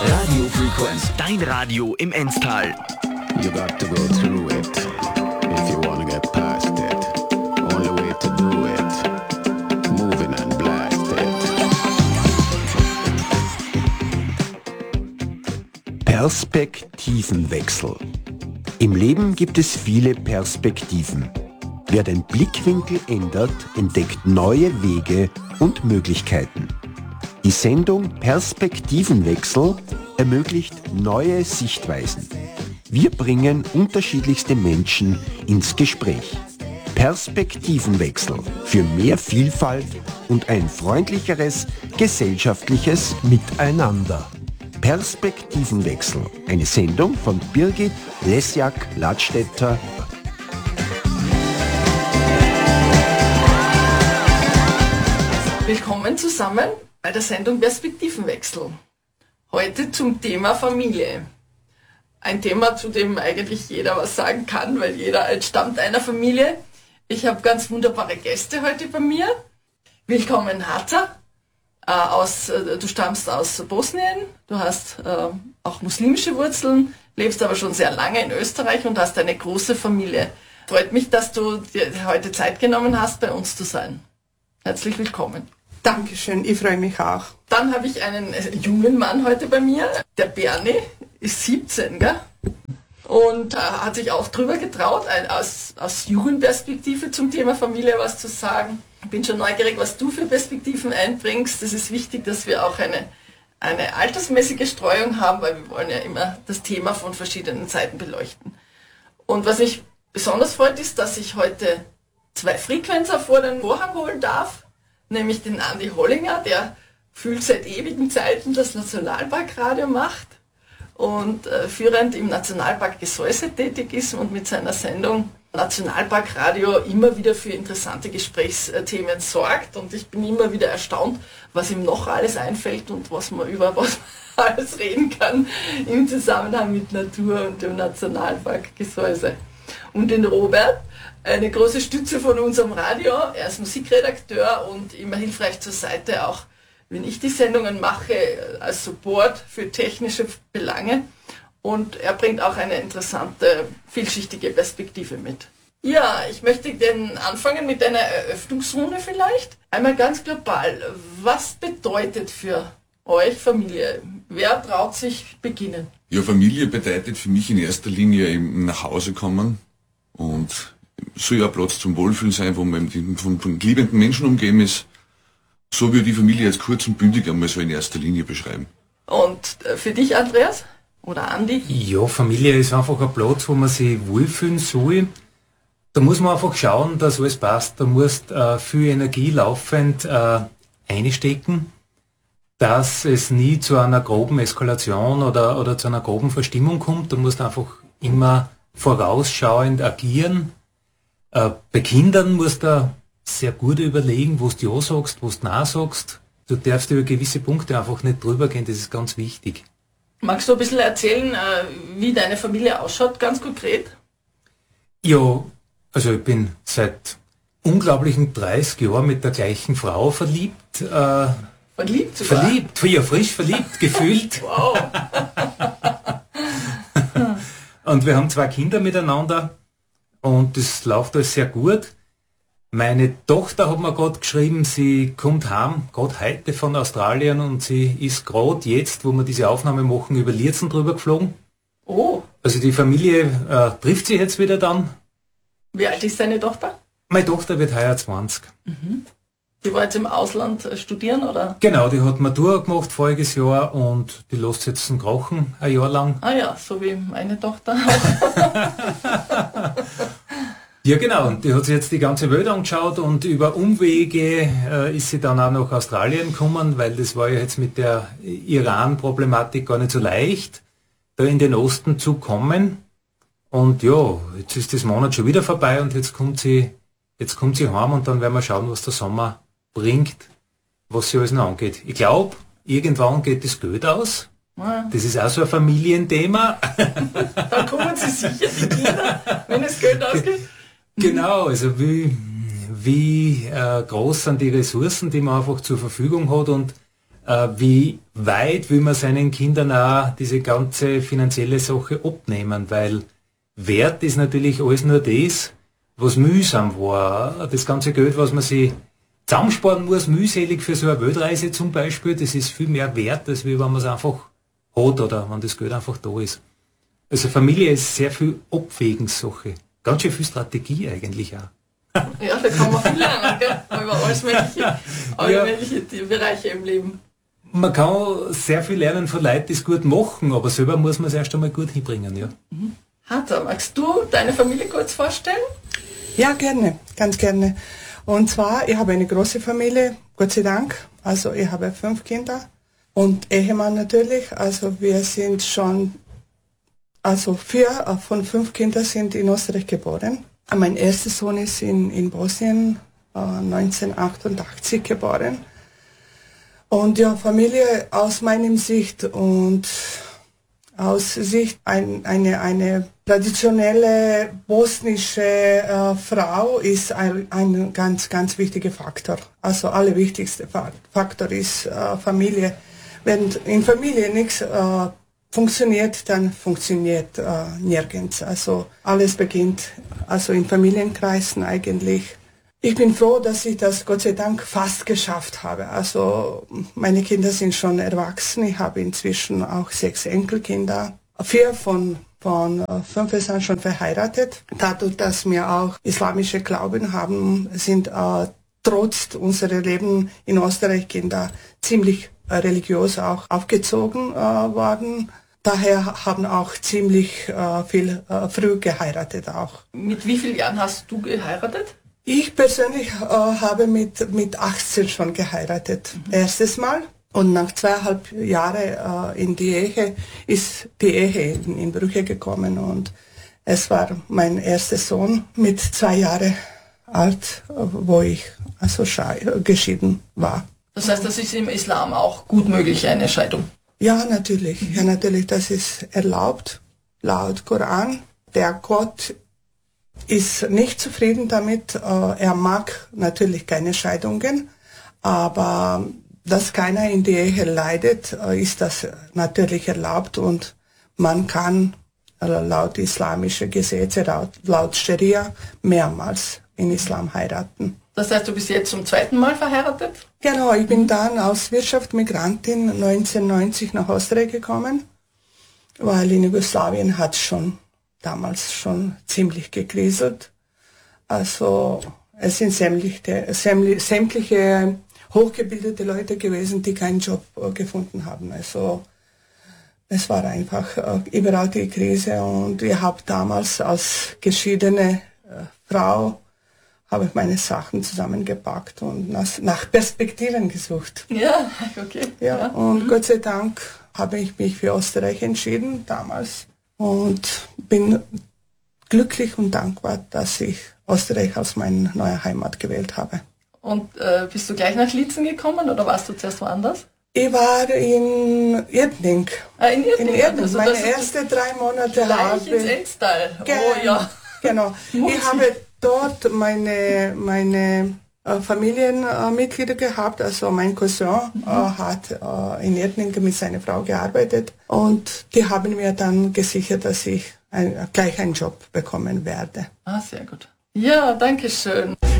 Radiofrequenz, dein Radio im Enztal. You got to go through it if you wanna get past it. Only way to do it, moving and blast it. Perspektivenwechsel. Im Leben gibt es viele Perspektiven. Wer den Blickwinkel ändert, entdeckt neue Wege und Möglichkeiten. Die Sendung Perspektivenwechsel ermöglicht neue Sichtweisen. Wir bringen unterschiedlichste Menschen ins Gespräch. Perspektivenwechsel für mehr Vielfalt und ein freundlicheres gesellschaftliches Miteinander. Perspektivenwechsel, eine Sendung von Birgit Lesjak-Ladstätter. Willkommen zusammen bei der Sendung Perspektivenwechsel. Heute zum Thema Familie. Ein Thema, zu dem eigentlich jeder was sagen kann, weil jeder entstammt einer Familie. Ich habe ganz wunderbare Gäste heute bei mir. Willkommen Hata. Du stammst aus Bosnien, du hast auch muslimische Wurzeln, lebst aber schon sehr lange in Österreich und hast eine große Familie. Freut mich, dass du dir heute Zeit genommen hast, bei uns zu sein. Herzlich willkommen. Dankeschön, ich freue mich auch. Dann habe ich einen jungen Mann heute bei mir, der Bernie, ist 17, gell? Und hat sich auch drüber getraut, aus Jugendperspektive zum Thema Familie was zu sagen. Ich bin schon neugierig, was du für Perspektiven einbringst. Es ist wichtig, dass wir auch eine altersmäßige Streuung haben, weil wir wollen ja immer das Thema von verschiedenen Seiten beleuchten. Und was mich besonders freut, ist, dass ich heute 2 Frequenzer vor den Vorhang holen darf, nämlich den Andi Hollinger, der fühlt seit ewigen Zeiten das Nationalparkradio macht und führend im Nationalpark Gesäuse tätig ist und mit seiner Sendung Nationalparkradio immer wieder für interessante Gesprächsthemen sorgt. Und ich bin immer wieder erstaunt, was ihm noch alles einfällt und über was man alles reden kann im Zusammenhang mit Natur und dem Nationalpark Gesäuse. Und den Robert, eine große Stütze von unserem Radio. Er ist Musikredakteur und immer hilfreich zur Seite, auch wenn ich die Sendungen mache, als Support für technische Belange. Und er bringt auch eine interessante, vielschichtige Perspektive mit. Ja, ich möchte anfangen mit einer Eröffnungsrunde vielleicht. Einmal ganz global. Was bedeutet für euch Familie? Wer traut sich beginnen? Ja, Familie bedeutet für mich in erster Linie eben nach Hause kommen und soll ja ein Platz zum Wohlfühlen sein, wo man von liebenden Menschen umgeben ist. So würde die Familie jetzt kurz und bündig einmal so in erster Linie beschreiben. Und für dich, Andreas? Oder Andi? Ja, Familie ist einfach ein Platz, wo man sich wohlfühlen soll. Da muss man einfach schauen, dass alles passt. Da musst viel Energie laufend einstecken, dass es nie zu einer groben Eskalation oder zu einer groben Verstimmung kommt. Da musst du einfach immer vorausschauend agieren. Bei Kindern musst du sehr gut überlegen, was du ja sagst, was du nein sagst. Du darfst über gewisse Punkte einfach nicht drüber gehen, das ist ganz wichtig. Magst du ein bisschen erzählen, wie deine Familie ausschaut, ganz konkret? Ja, also ich bin seit unglaublichen 30 Jahren mit der gleichen Frau verliebt. Verliebt sogar? Verliebt, ja, frisch verliebt, gefühlt. Wow. Und wir haben 2 Kinder miteinander und das läuft alles sehr gut. Meine Tochter hat mir gerade geschrieben, sie kommt heim, gerade heute von Australien und sie ist gerade jetzt, wo wir diese Aufnahme machen, über Lierzen drüber geflogen. Oh. Also die Familie trifft sich jetzt wieder dann. Wie alt ist deine Tochter? Meine Tochter wird heuer 20. Mhm. Die war jetzt im Ausland studieren, oder? Genau, die hat Matura gemacht voriges Jahr und die lässt jetzt einen Krachen ein Jahr lang. Ah ja, so wie meine Tochter. Ja genau, und die hat sich jetzt die ganze Welt angeschaut und über Umwege ist sie dann auch nach Australien gekommen, weil das war ja jetzt mit der Iran-Problematik gar nicht so leicht, da in den Osten zu kommen. Und ja, jetzt ist das Monat schon wieder vorbei und jetzt kommt sie heim und dann werden wir schauen, was der Sommer bringt, was sie alles noch angeht. Ich glaube, irgendwann geht das Geld aus. Ja. Das ist auch so ein Familienthema. Dann kommen sie sicher, die Kinder, wenn es Geld ausgeht. Genau, also wie groß sind die Ressourcen, die man einfach zur Verfügung hat und wie weit will man seinen Kindern auch diese ganze finanzielle Sache abnehmen, weil Wert ist natürlich alles nur das, was mühsam war. Das ganze Geld, was man sich zusammensparen muss, mühselig für so eine Weltreise zum Beispiel, das ist viel mehr wert, als wenn man es einfach hat oder wenn das Geld einfach da ist. Also Familie ist sehr viel Abwägungssache. Ganz schön viel Strategie eigentlich auch. Ja, da kann man viel lernen, gell? Über alle möglichen Bereiche im Leben. Man kann sehr viel lernen von Leuten, die es gut machen, aber selber muss man es erst einmal gut hinbringen. Ja. Hertha, magst du deine Familie kurz vorstellen? Ja, gerne, ganz gerne. Und zwar, ich habe eine große Familie, Gott sei Dank. Also ich habe 5 Kinder und Ehemann natürlich. Also wir sind schon, also 4 von 5 Kindern sind in Österreich geboren. Mein erster Sohn ist in Bosnien 1988 geboren. Und ja, Familie aus meinem Sicht und aus Sicht eine traditionelle bosnische Frau ist ein ganz, ganz wichtiger Faktor. Also allerwichtigste Faktor ist Familie. Wenn in Familie nichts funktioniert, dann funktioniert nirgends. Also alles beginnt also in Familienkreisen eigentlich. Ich bin froh, dass ich das Gott sei Dank fast geschafft habe. Also meine Kinder sind schon erwachsen. Ich habe inzwischen auch 6 Enkelkinder. 4 von 5 sind schon verheiratet. Dadurch, dass wir auch islamische Glauben haben, sind trotz unserer Leben in Österreich Kinder ziemlich religiös auch aufgezogen worden. Daher haben auch ziemlich viel früh geheiratet auch. Mit wie vielen Jahren hast du geheiratet? Ich persönlich habe mit 18 schon geheiratet. Erstes Mal. Und nach 2,5 Jahren in die Ehe ist die Ehe in Brüche gekommen. Und es war mein erster Sohn mit 2 Jahren alt, wo ich also geschieden war. Das heißt, das ist im Islam auch gut möglich, eine Scheidung? Ja, natürlich. Ja, natürlich, das ist erlaubt, laut Koran. Der Gott ist nicht zufrieden damit. Er mag natürlich keine Scheidungen, aber dass keiner in die Ehe leidet, ist das natürlich erlaubt und man kann laut islamische Gesetze, laut Scharia, mehrmals in Islam heiraten. Das heißt, du bist jetzt zum 2. Mal verheiratet? Genau, ich bin dann als Wirtschaftsmigrantin 1990 nach Österreich gekommen, weil in Jugoslawien hat schon damals schon ziemlich gekriselt. Also es sind sämtliche hochgebildete Leute gewesen, die keinen Job gefunden haben. Also es war einfach überall die Krise und ich habe damals als geschiedene Frau habe ich meine Sachen zusammengepackt und nach Perspektiven gesucht. Ja, okay. Ja, und Gott sei Dank habe ich mich für Österreich entschieden damals und bin glücklich und dankbar, dass ich Österreich als meine neue Heimat gewählt habe. Und bist du gleich nach Liezen gekommen oder warst du zuerst woanders? Ich war in Irtning. In Irtning. Also meine ersten 3 Monate gleich ins Enstal. Oh ja. Genau. Ich habe dort meine Familienmitglieder gehabt. Also mein Cousin hat in Irtning mit seiner Frau gearbeitet und die haben mir dann gesichert, dass ich gleich einen Job bekommen werde. Ah, sehr gut. Ja, danke schön.